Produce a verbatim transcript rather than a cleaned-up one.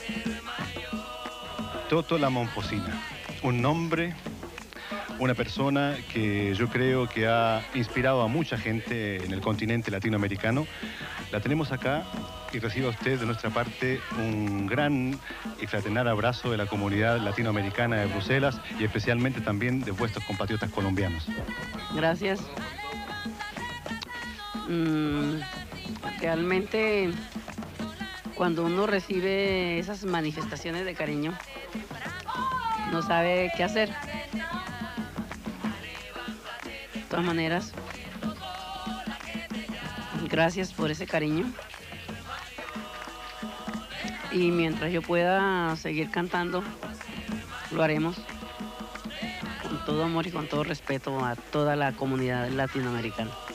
Toto La Momposina, un nombre, una persona que yo creo que ha inspirado a mucha gente en el continente latinoamericano. La tenemos acá y reciba usted de nuestra parte un gran y fraternal abrazo de la comunidad latinoamericana de Bruselas y especialmente también de vuestros compatriotas colombianos. Gracias. Mm, realmente, cuando uno recibe esas manifestaciones de cariño, no sabe qué hacer. De todas maneras, gracias por ese cariño. Y mientras yo pueda seguir cantando, lo haremos con todo amor y con todo respeto a toda la comunidad latinoamericana.